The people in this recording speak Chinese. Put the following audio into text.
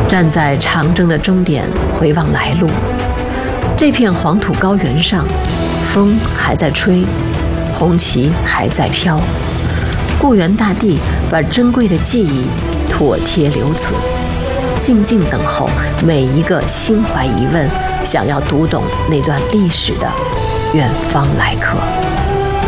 站在长征的终点，回望来路。这片黄土高原上，风还在吹，红旗还在飘。故园大地把珍贵的记忆妥帖留存，静静等候每一个心怀疑问、想要读懂那段历史的远方来客。